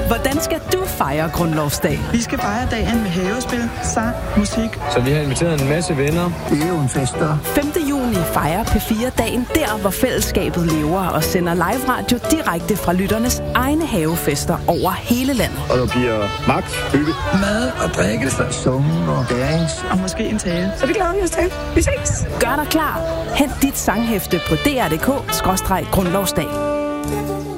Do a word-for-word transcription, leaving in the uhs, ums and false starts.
Hvordan skal du fejre Grundlovsdag? Vi skal fejre dagen med havespil, sang, musik. Så vi har inviteret en masse venner. Det er jo en fest, der. femte juni fejrer P fire dagen der, hvor fællesskabet lever og sender live radio direkte fra lytternes egne havefester over hele landet. Og der bliver magt, hygge, mad og drikke, sunge og dance. Og måske en tale. Så det glæder vi os til. Vi ses. Gør dig klar. Hent dit sanghæfte på d r punktum d k skråstreg grundlovsdag.